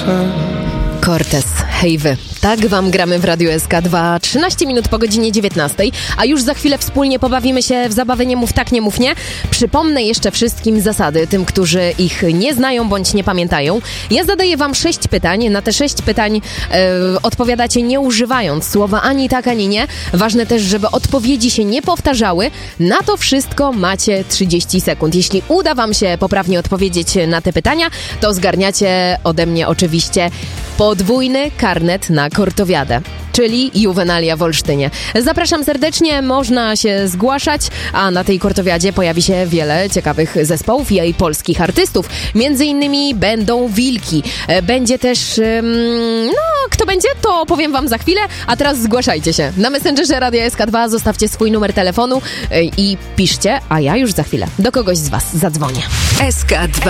Cortez, hej wy. Tak wam gramy w Radiu SK2, 13 minut po godzinie 19, a już za chwilę wspólnie pobawimy się w zabawę Nie mów tak, nie mów nie. Przypomnę jeszcze wszystkim zasady, tym, którzy ich nie znają bądź nie pamiętają. Ja zadaję wam 6 pytań, na te 6 pytań odpowiadacie nie używając słowa ani tak, ani nie. Ważne też, żeby odpowiedzi się nie powtarzały. Na to wszystko macie 30 sekund. Jeśli uda wam się poprawnie odpowiedzieć na te pytania, to zgarniacie ode mnie oczywiście podwójny karnet na kortowiadę, czyli Juvenalia w Olsztynie. Zapraszam serdecznie, można się zgłaszać, a na tej kortowiadzie pojawi się wiele ciekawych zespołów i polskich artystów. Między innymi będą Wilki. Będzie też, kto będzie, to powiem wam za chwilę, a teraz zgłaszajcie się. Na Messengerze Radia SK2 zostawcie swój numer telefonu i piszcie, a ja już za chwilę do kogoś z was zadzwonię. SK2